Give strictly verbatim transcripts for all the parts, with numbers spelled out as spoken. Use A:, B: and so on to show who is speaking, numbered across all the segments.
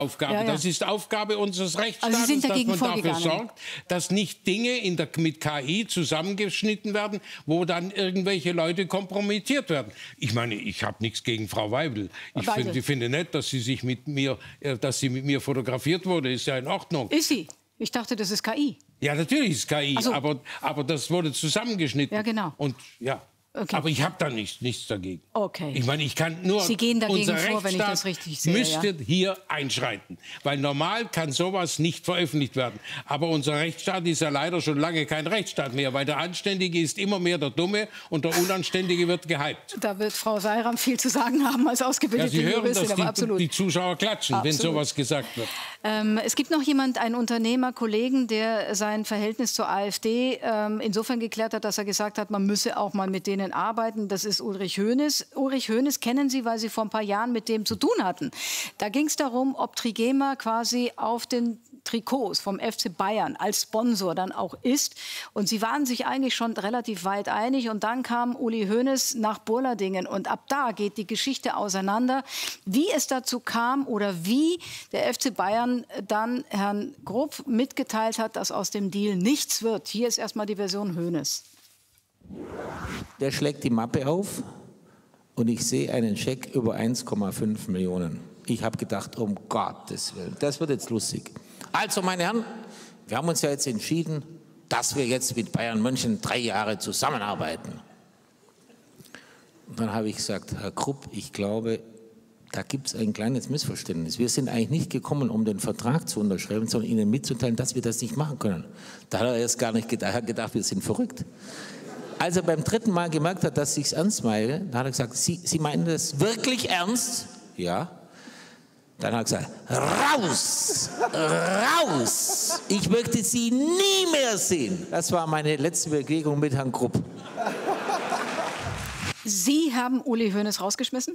A: Aufgabe.
B: Ja, ja.
A: Das ist Aufgabe unseres Rechtsstaates,
B: also Sie sind dagegen
A: dass man dafür
B: vorgegangen.
A: sorgt, dass nicht Dinge in der, mit K I zusammengeschnitten werden, wo dann irgendwelche Leute kompromittiert werden. Ich meine, ich habe nichts gegen Frau Weibel. Ich
B: Weibel.
A: finde find nett, dass sie sich mit mir, äh, dass sie mit mir fotografiert wurde. Ist ja in Ordnung.
B: Ist sie? Ich dachte, das ist K I.
A: Ja, natürlich ist K I,
B: Also,
A: aber, aber das wurde zusammengeschnitten.
B: Ja, genau.
A: Und ja.
B: Okay.
A: Aber ich habe da nicht, nichts dagegen.
B: Okay.
A: Ich meine, ich kann nur...
B: Sie gehen dagegen
A: unser
B: vor, wenn ich das
A: Rechtsstaat
B: richtig sehe,
A: müsste
B: ja?
A: hier einschreiten. Weil normal kann sowas nicht veröffentlicht werden. Aber unser Rechtsstaat ist ja leider schon lange kein Rechtsstaat mehr, weil der Anständige ist immer mehr der Dumme und der Unanständige wird gehypt.
B: Da wird Frau Seiram viel zu sagen haben als
A: Ja,
B: ausgebildete
A: Sie hören,
B: Juristin,
A: dass
B: aber
A: die,
B: absolut.
A: die Zuschauer klatschen,
B: Absolut.
A: wenn sowas gesagt wird.
B: Ähm, es gibt noch jemand, einen Unternehmer, Kollegen, der sein Verhältnis zur AfD ähm, insofern geklärt hat, dass er gesagt hat, man müsse auch mal mit denen arbeiten. Das ist Ulrich Hoeneß. Ulrich Hoeneß kennen Sie, weil Sie vor ein paar Jahren mit dem zu tun hatten. Da ging es darum, ob Trigema quasi auf den Trikots vom F C Bayern als Sponsor dann auch ist. Und sie waren sich eigentlich schon relativ weit einig. Und dann kam Uli Hoeneß nach Burladingen. Und ab da geht die Geschichte auseinander. Wie es dazu kam oder wie der F C Bayern dann Herrn Grupp mitgeteilt hat, dass aus dem Deal nichts wird. Hier ist erstmal die Version Hoeneß.
C: Der schlägt die Mappe auf und ich sehe einen Scheck über eins Komma fünf Millionen. Ich habe gedacht, um Gottes Willen, das wird jetzt lustig. Also, meine Herren, wir haben uns ja jetzt entschieden, dass wir jetzt mit Bayern München drei Jahre zusammenarbeiten. Und dann habe ich gesagt, Herr Krupp, ich glaube, da gibt es ein kleines Missverständnis. Wir sind eigentlich nicht gekommen, um den Vertrag zu unterschreiben, sondern Ihnen mitzuteilen, dass wir das nicht machen können. Da hat er erst gar nicht gedacht, er hat gedacht, wir sind verrückt. Als er beim dritten Mal gemerkt hat, dass ich es ernst meine, dann hat er gesagt, Sie, Sie meinen das wirklich ernst? Ja. Dann hat er gesagt, raus, raus, ich möchte Sie nie mehr sehen. Das war meine letzte Begegnung mit Herrn Grupp.
B: Sie haben Uli Hoeneß rausgeschmissen?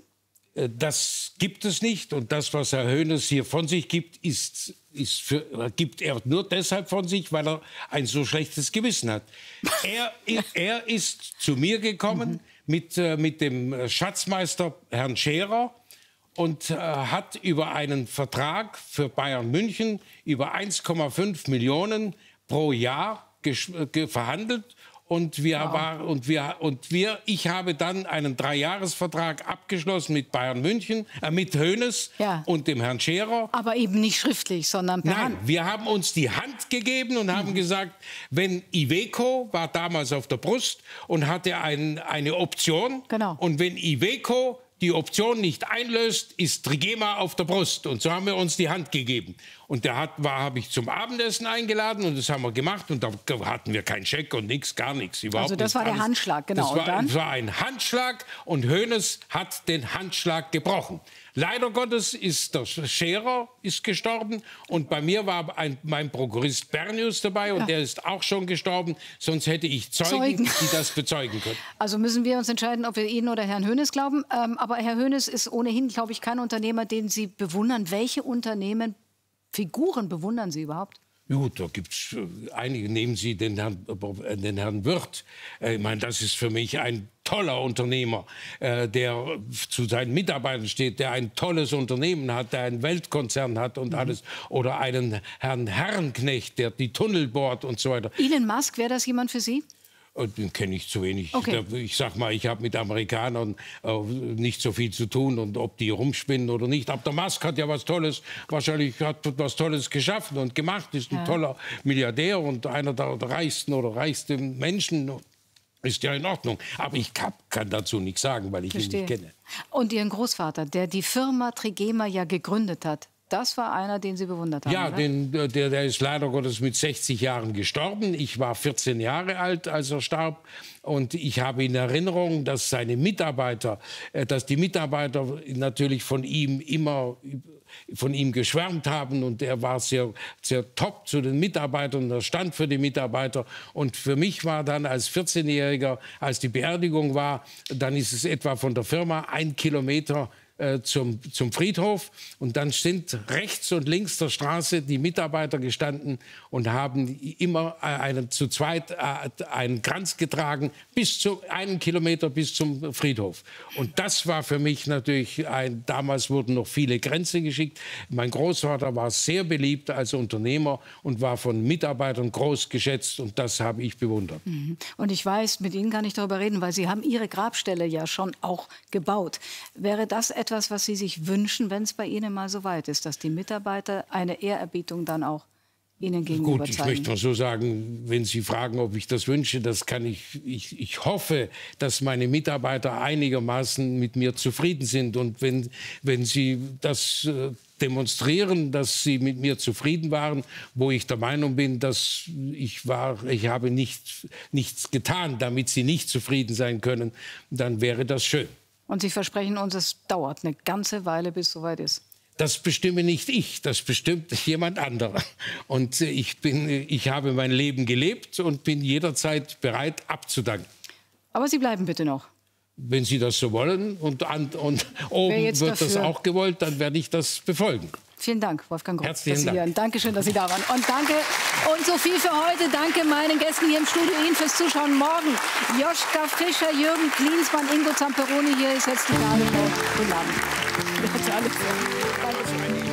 A: Das gibt es nicht. Und das, was Herr Hoeneß hier von sich gibt, ist, ist für, gibt er nur deshalb von sich, weil er ein so schlechtes Gewissen hat. Er, er ist zu mir gekommen mhm. mit, äh, mit dem Schatzmeister Herrn Scherer und äh, hat über einen Vertrag für Bayern München über eins Komma fünf Millionen pro Jahr verhandelt. Und wir, wow. war, und, wir, und wir, ich habe dann einen Dreijahresvertrag abgeschlossen mit Bayern München, äh, mit Hoeneß ja. und dem Herrn Scherer.
B: Aber eben nicht schriftlich, sondern per
A: Nein,
B: Hand.
A: Wir haben uns die Hand gegeben und mhm. haben gesagt, wenn Iveco war damals auf der Brust und hatte ein, eine Option.
B: Genau.
A: Und wenn Iveco die Option nicht einlöst, ist Trigema auf der Brust. Und so haben wir uns die Hand gegeben. Und der hat, war, habe ich zum Abendessen eingeladen und das haben wir gemacht. Und da hatten wir keinen Scheck und nichts, gar nichts. Überhaupt
B: also das war der Handschlag, genau.
A: Das war, das war ein Handschlag und Hoeneß hat den Handschlag gebrochen. Leider Gottes ist der Scherer ist gestorben und bei mir war ein, mein Prokurist Bernius dabei und ja. der ist auch schon gestorben. Sonst hätte ich Zeugen, Zeugen, die das bezeugen können.
B: Also müssen wir uns entscheiden, ob wir Ihnen oder Herrn Hoeneß glauben. Ähm, aber Herr Hoeneß ist ohnehin, glaube ich, kein Unternehmer, den Sie bewundern. Welche Unternehmen, Figuren bewundern Sie überhaupt?
A: Gut, da gibt es einige. Nehmen Sie den Herrn, äh, den Herrn Wirth. Äh, ich meine, das ist für mich ein toller Unternehmer, äh, der zu seinen Mitarbeitern steht, der ein tolles Unternehmen hat, der einen Weltkonzern hat und mhm. alles. Oder einen Herrn Herrenknecht, der die Tunnel bohrt und so weiter.
B: Elon Musk, wäre das jemand für Sie?
A: Den kenne ich zu wenig.
B: Okay.
A: Ich sag mal, ich habe mit Amerikanern äh, nicht so viel zu tun und ob die rumspinnen oder nicht. Aber der Musk hat ja was Tolles, wahrscheinlich hat was Tolles geschaffen und gemacht, ist ein ja. toller Milliardär und einer der, der reichsten oder reichsten Menschen. Ist ja in Ordnung. Aber ich kann, kann dazu nichts sagen, weil ich Verstehe. ihn nicht kenne.
B: Und Ihren Großvater, der die Firma Trigema ja gegründet hat, das war einer, den Sie bewundert haben,
A: Ja,
B: oder?
A: Den, der, der ist leider Gottes mit sechzig Jahren gestorben. Ich war vierzehn Jahre alt, als er starb. Und ich habe in Erinnerung, dass seine Mitarbeiter, dass die Mitarbeiter natürlich von ihm immer von ihm geschwärmt haben. Und er war sehr, sehr top zu den Mitarbeitern, er stand für die Mitarbeiter. Und für mich war dann als vierzehnjähriger, als die Beerdigung war, dann ist es etwa von der Firma ein Kilometer äh, zum, zum Friedhof. Und dann sind rechts und links der Straße die Mitarbeiter gestanden und haben immer einen, zu zweit äh, einen Kranz getragen, bis zu einen Kilometer bis zum Friedhof. Und das war für mich natürlich ein, damals wurden noch viele Kränze geschickt. Mein Großvater war sehr beliebt als Unternehmer und war von Mitarbeitern groß geschätzt, und das habe ich bewundert.
B: Mhm. Und ich weiß, mit Ihnen kann ich darüber reden, weil Sie haben Ihre Grabstelle ja schon auch gebaut. Wäre das etwas, was Sie sich wünschen, wenn es bei Ihnen mal so weit ist, dass die Mitarbeiter eine Ehrerbietung dann auch Ihnen gegenüber
A: Gut, ich
B: zeigen?
A: möchte mal so sagen, wenn Sie fragen, ob ich das wünsche, das kann ich, ich, ich hoffe, dass meine Mitarbeiter einigermaßen mit mir zufrieden sind. Und wenn, wenn sie das äh, demonstrieren, dass sie mit mir zufrieden waren, wo ich der Meinung bin, dass ich war, ich habe nicht, nichts getan, damit sie nicht zufrieden sein können, dann wäre das schön.
B: Und Sie versprechen uns, es dauert eine ganze Weile, bis es soweit ist.
A: Das bestimme nicht ich, das bestimmt jemand anderer. Und ich, bin, ich habe mein Leben gelebt und bin jederzeit bereit abzudanken.
B: Aber Sie bleiben bitte noch.
A: Wenn Sie das so wollen und, an, und oben wird
B: dafür?
A: das auch gewollt, dann werde ich das befolgen.
B: Vielen Dank, Wolfgang Groth,
A: Herzlichen
B: dass Sie
A: Dank.
B: hier sind. Dankeschön, dass Sie da waren. Und danke und so viel für heute. Danke meinen Gästen hier im Studio, Ihnen fürs Zuschauen. Morgen Joschka Fischer, Jürgen Klinsmann, Ingo Zamperoni. Hier ist jetzt die Garde. Guten Abend. Danke schön.